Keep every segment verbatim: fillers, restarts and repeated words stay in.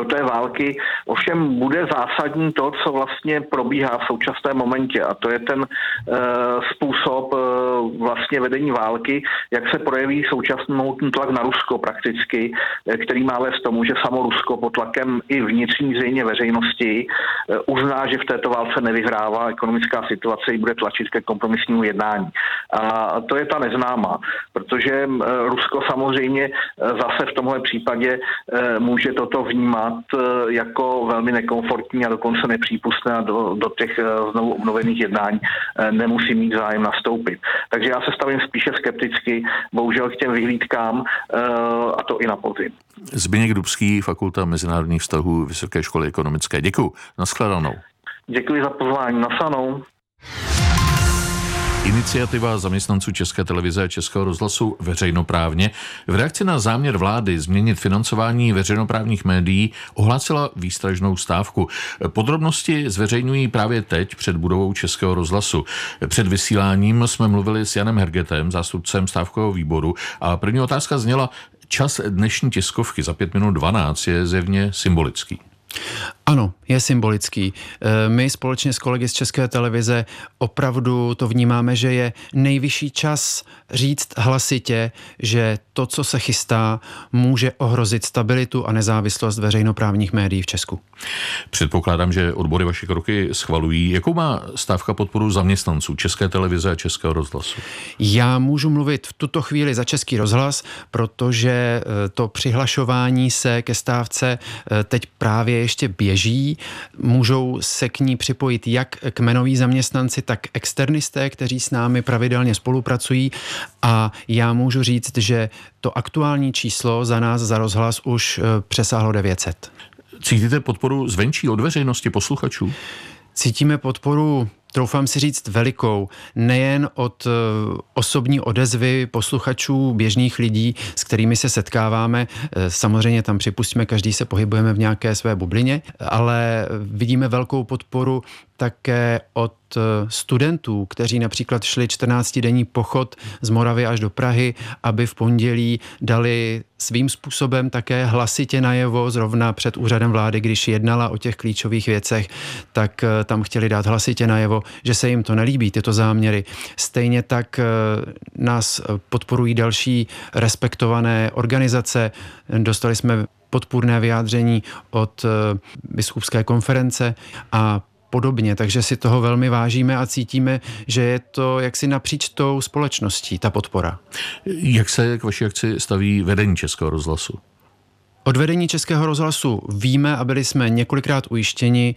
do té války. Ovšem bude zásadní to, co vlastně probíhá v současném momentě, a to je ten uh, způsob uh, vlastně vedení války, jak se projeví současnou tlak na Rusko prakticky, který má vést tomu, že samo Rusko pod tlakem i vnitřní zřejmě veřejnosti uh, uzná, že v této válce nevyhrává, ekonomická situace ji bude tlačit ke kompromisnímu jednání. A to je ta neznámá, protože uh, Rusko samozřejmě uh, zase v tomhle případě uh, může toto vnímat uh, jako velmi nekomfortní a dokonce nepřípustné a do, do těch uh, znovu obnovených jednání uh, nemusí mít zájem nastoupit. Takže já se stavím spíše skepticky, bohužel k těm vyhlídkám, uh, a to i na podzim. Zbyněk Dubský, Fakulta mezinárodních vztahů Vysoké školy ekonomické. Děkuji. Nashledanou. Děkuji za pozvání. Nasledanou. Iniciativa zaměstnanců České televize a Českého rozhlasu veřejnoprávně v reakci na záměr vlády změnit financování veřejnoprávních médií ohlásila výstražnou stávku. Podrobnosti zveřejňují právě teď před budovou Českého rozhlasu. Před vysíláním jsme mluvili s Janem Hergetem, zástupcem stávkového výboru, a první otázka zněla: čas dnešní tiskovky za pět minut dvanáct je zjevně symbolický. Ano, je symbolický. My společně s kolegy z České televize opravdu to vnímáme, že je nejvyšší čas říct hlasitě, že to, co se chystá, může ohrozit stabilitu a nezávislost veřejnoprávních médií v Česku. Předpokládám, že odbory vaše kroky schvalují. Jakou má stávka podporu zaměstnanců České televize a Českého rozhlasu? Já můžu mluvit v tuto chvíli za Český rozhlas, protože to přihlašování se ke stávce teď právě ještě běží. Můžou se k ní připojit jak kmenoví zaměstnanci, tak externisté, kteří s námi pravidelně spolupracují, a já můžu říct, že to aktuální číslo za nás, za rozhlas, už přesáhlo devět set. Cítíte podporu zvenčí od veřejnosti posluchačů? Cítíme podporu, troufám si říct, velikou, nejen od osobní odezvy posluchačů, běžných lidí, s kterými se setkáváme. Samozřejmě tam připustíme, každý se pohybujeme v nějaké své bublině, ale vidíme velkou podporu také od studentů, kteří například šli čtrnáctidenní pochod z Moravy až do Prahy, aby v pondělí dali svým způsobem také hlasitě najevo, zrovna před úřadem vlády, když jednala o těch klíčových věcech, tak tam chtěli dát hlasitě najevo, že se jim to nelíbí, tyto záměry. Stejně tak nás podporují další respektované organizace. Dostali jsme podpůrné vyjádření od biskupské konference a podobně, takže si toho velmi vážíme a cítíme, že je to jaksi napříč tou společností, ta podpora. Jak se k vaší akci staví vedení Českého rozhlasu? Od vedení Českého rozhlasu víme a byli jsme několikrát ujištěni,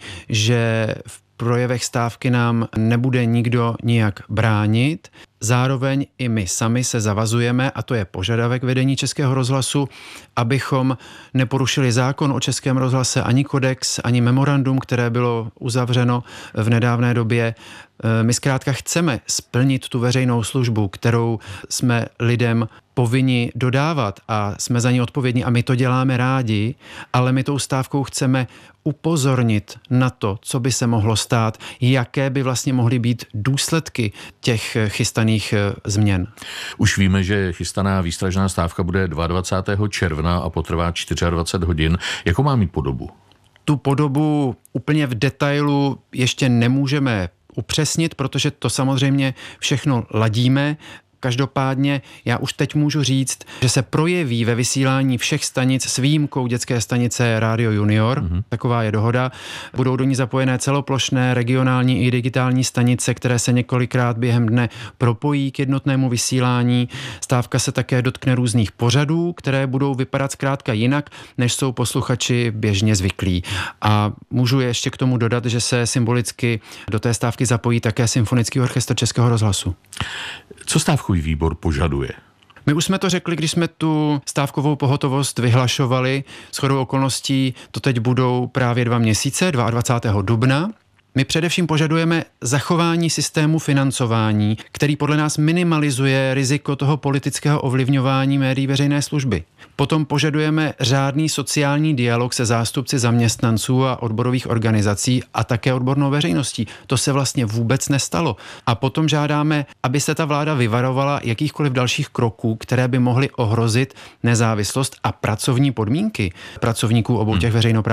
že v projevech stávky nám nebude nikdo nijak bránit. Zároveň i my sami se zavazujeme, a to je požadavek vedení Českého rozhlasu, abychom neporušili zákon o Českém rozhlase, ani kodex, ani memorandum, které bylo uzavřeno v nedávné době. My zkrátka chceme splnit tu veřejnou službu, kterou jsme lidem povinni dodávat, a jsme za ní odpovědní a my to děláme rádi, ale my tou stávkou chceme upozornit na to, co by se mohlo stát, jaké by vlastně mohly být důsledky těch chystaných změn. Už víme, že chystaná výstražná stávka bude dvacátého druhého června a potrvá dvacet čtyři hodin. Jakou má mít podobu? Tu podobu úplně v detailu ještě nemůžeme upřesnit, protože to samozřejmě všechno ladíme. Každopádně já už teď můžu říct, že se projeví ve vysílání všech stanic s výjimkou dětské stanice Radio Junior. Mm-hmm. Taková je dohoda. Budou do ní zapojené celoplošné, regionální i digitální stanice, které se několikrát během dne propojí k jednotnému vysílání. Stávka se také dotkne různých pořadů, které budou vypadat zkrátka jinak, než jsou posluchači běžně zvyklí. A můžu ještě k tomu dodat, že se symbolicky do té stávky zapojí také Symfonický orchestr Českého rozhlasu. Co stávkový výbor požaduje? My už jsme to řekli, když jsme tu stávkovou pohotovost vyhlašovali. Shodou okolností to teď budou právě dva měsíce, dvacátého druhého dubna. My především požadujeme zachování systému financování, který podle nás minimalizuje riziko toho politického ovlivňování médií veřejné služby. Potom požadujeme řádný sociální dialog se zástupci zaměstnanců a odborových organizací a také odbornou veřejností. To se vlastně vůbec nestalo. A potom žádáme, aby se ta vláda vyvarovala jakýchkoliv dalších kroků, které by mohly ohrozit nezávislost a pracovní podmínky pracovníků obou těch veřejnoprávních